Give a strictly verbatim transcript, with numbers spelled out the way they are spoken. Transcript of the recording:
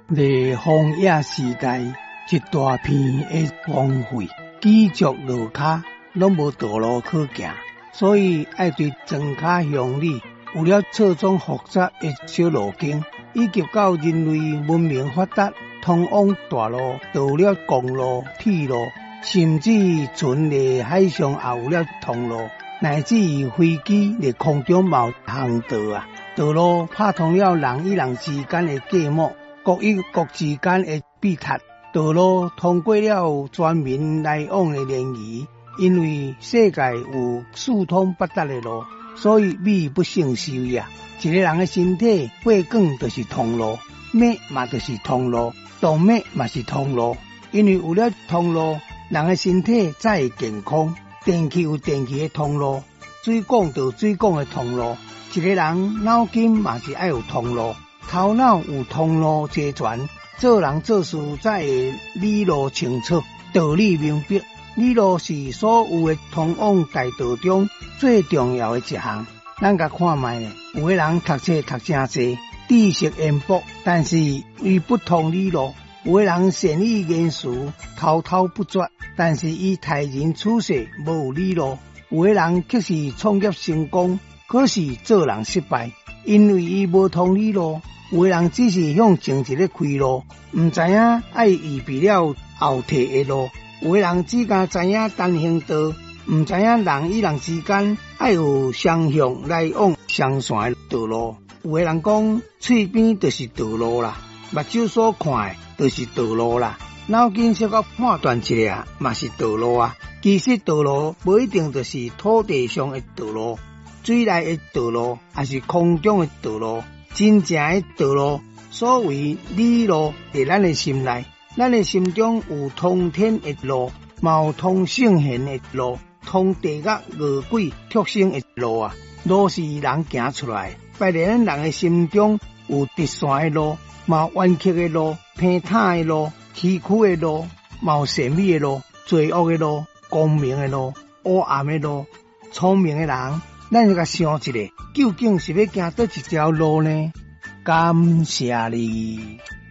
在荒野时代，一大片的荒废，几足路骹拢无道路可行，所以爱对庄脚乡里有了错综复杂的小路径，以及到人类文明发达，通往大路，到了公路、铁路，甚至船在海上也有了通路，乃至于飞机在空中嘛有航道啊。道路拍通了人与人之间的隔膜，国与国之间的比塔。道路通过了全民来往的联谊，因为世界有四通八达的路，所以美不胜收呀。一个人的身体血管就是通路，脉嘛就是通路，动脉嘛是通路。因为有了通路，人的身体才会健康。电器有电器的通路，水管就有水管的通路。一个人脑筋嘛是爱有通路，头脑有通路齐全，做人做事才会理路清楚，道理明白。理路是所有的通往大道中最重要的一项。咱甲看卖咧，有的人读册读真济，知识渊博，但是伊不通理路；有的人善于言辞，滔滔不绝，但是伊待人处事无有理路；有的人却是创业成功，可是做人失败，因为伊无通理路。有的人只是向前一个开路，唔知影爱预备了后退的路；有的人只敢知影单行道，唔知影人与人之间爱有双向来往相传的道路。有的人讲嘴边就是道路啦，目睭所看的就是道路啦，脑筋小可判断一下嘛是道路啊。其实道路不一定就是土地上的道路，水内的道路，还是空中的道路。真正的道路，所谓理路，在咱的心内，咱的心中有通天的路，嘛有通圣贤的路，通地狱恶鬼畜生的路啊。路是人行出来，摆在咱人的心中有直线的路，嘛有弯曲的路、平坦的路、崎岖的路，嘛有神秘的路、罪恶的路、光明的路、黑暗的路。聪明的人，咱就甲想一下，究竟是要行倒一条路呢？感谢你。